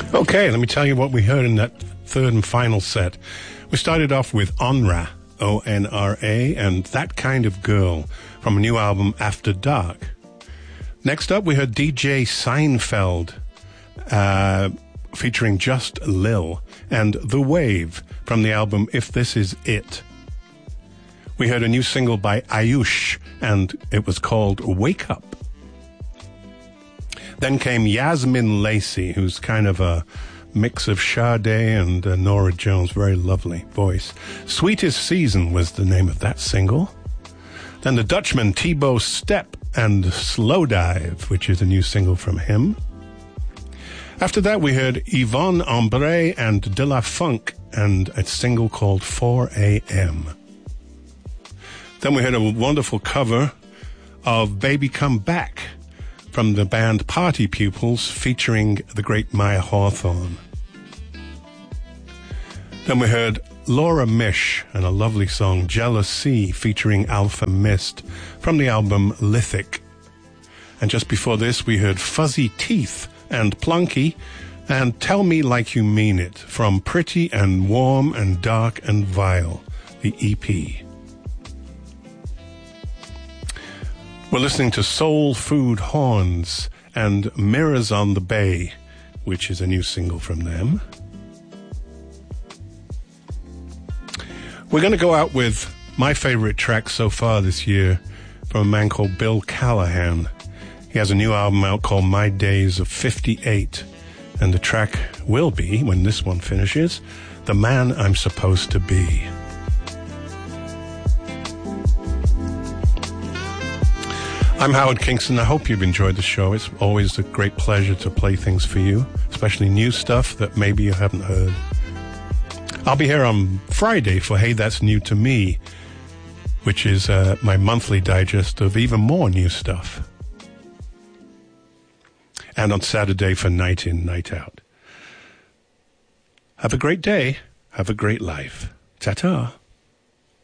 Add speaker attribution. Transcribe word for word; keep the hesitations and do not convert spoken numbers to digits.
Speaker 1: Okay, let me tell you what we heard in that third and final set. We started off with Onra, O N R A, and That Kind of Girl from a new album, After Dark. Next up, we heard D J Seinfeld, uh, featuring Just Lil, and The Wave from the album If This Is It. We heard a new single by Ayush, and it was called Wake Up. Then came Yasmin Lacey, who's kind of a mix of Sade and uh, Nora Jones. Very lovely voice. Sweetest Season was the name of that single. Then the Dutchman Thibaut Step and Slow Dive, which is a new single from him. After that, we heard Yvonne Ambre and De La Funk and a single called four A M. Then we heard a wonderful cover of Baby Come Back from the band Party Pupils featuring the great Maya Hawthorne. Then we heard Laura Mish and a lovely song, Jealousy, featuring Alpha Mist from the album Lithic. And just before this, we heard Fuzzy Teeth and Plunky and Tell Me Like You Mean It from Pretty and Warm and Dark and Vile, the E P. We're listening to Soul Food Horns and Mirrors on the Bay, which is a new single from them. We're going to go out with my favorite track so far this year from a man called Bill Callahan. He has a new album out called My Days of fifty-eight, and the track will be, when this one finishes, The Man I'm Supposed to Be. I'm Howard Kingston. I hope you've enjoyed the show. It's always a great pleasure to play things for you, especially new stuff that maybe you haven't heard. I'll be here on Friday for Hey That's New to Me, which is uh, my monthly digest of even more new stuff. And on Saturday for Night In, Night Out. Have a great day. Have a great life. Ta-ta.